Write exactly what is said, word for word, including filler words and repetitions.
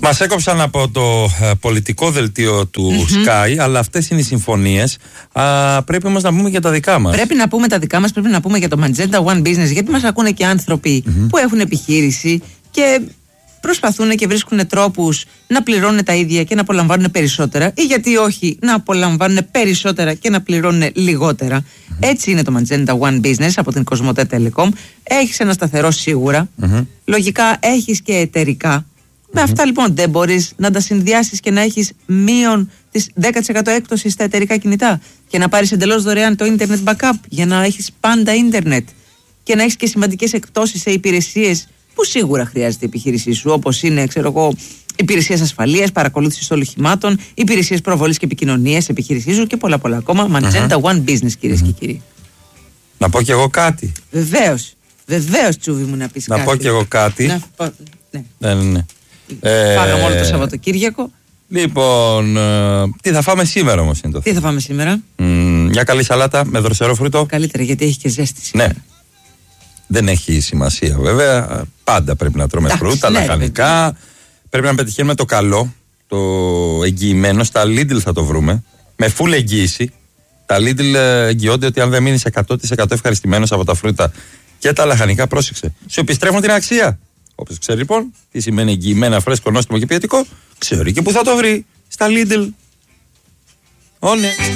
Μας έκοψαν από το ε, πολιτικό δελτίο του mm-hmm. Sky, αλλά αυτές είναι οι συμφωνίες. Α, πρέπει όμως να πούμε για τα δικά μας. Πρέπει να πούμε τα δικά μας, πρέπει να πούμε για το Magenta One Business, γιατί μας ακούνε και άνθρωποι mm-hmm. που έχουν επιχείρηση και προσπαθούν και βρίσκουν τρόπους να πληρώνουν τα ίδια και να απολαμβάνουν περισσότερα, ή γιατί όχι να απολαμβάνουν περισσότερα και να πληρώνουν λιγότερα. Mm-hmm. Έτσι είναι το Magenta One Business από την Κοσμοτέ Telecom. Έχεις ένα σταθερό σίγουρα. Mm-hmm. Λογικά έχεις και εταιρικά. Mm-hmm. Με αυτά λοιπόν δεν μπορείς να τα συνδυάσεις και να έχεις μείον της δέκα τοις εκατό έκπτωση στα εταιρικά κινητά και να πάρεις εντελώς δωρεάν το internet backup για να έχεις πάντα ίντερνετ και να έχεις και σημαντικές εκπτώσεις σε υπηρεσίες που σίγουρα χρειάζεται η επιχείρησή σου, όπως είναι, ξέρω εγώ, υπηρεσίες ασφαλείας, παρακολούθησης των οχημάτων, υπηρεσίες προβολής και επικοινωνίας, επιχείρησή σου και πολλά πολλά ακόμα. Magenta uh-huh. One Business, κυρίες uh-huh. και κύριοι. Να πω κι εγώ κάτι. Βεβαίως, βεβαίως, Τσούβι μου, να πεις να κάτι. Να πω κι εγώ κάτι. Να πω, ναι. Ναι, ναι, ναι. Φάγαμε όλο το Σαββατοκύριακο. Λοιπόν, ε, τι θα φάμε σήμερα όμως είναι το Τι θα φάμε σήμερα? Mm, μια καλή σαλάτα με δροσερό φρούτο. Καλύτερα, γιατί έχει και ζέστη σήμερα. Ναι. Δεν έχει σημασία βέβαια. Πάντα πρέπει να τρώμε Εντάξει, φρούτα, ναι, λαχανικά. Ναι. Πρέπει να πετυχαίνουμε το καλό, το εγγυημένο. Στα Lidl θα το βρούμε. Με full εγγύηση. Τα Lidl εγγυώνται ότι αν δεν μείνεις εκατό τοις εκατό ευχαριστημένος από τα φρούτα και τα λαχανικά, πρόσεξε, σου επιστρέφουν την αξία. Όποιος ξέρει λοιπόν τι σημαίνει εγγυημένα, φρέσκο, νόστιμο και ποιοτικό, ξέρει και που θα το βρει. Στα Lidl. Ω, ναι.